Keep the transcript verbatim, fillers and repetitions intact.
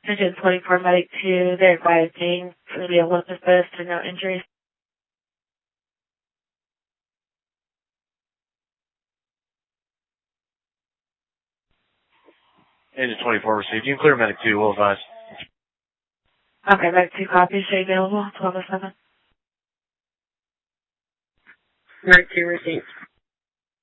Engine twenty-four Medic two, they're advising for the Olympus Boost and no injuries. Engine twenty-four received. You can clear Medic two, we'll advise. Okay, Medic two copies, show available, twelve oh seven. Medic two received.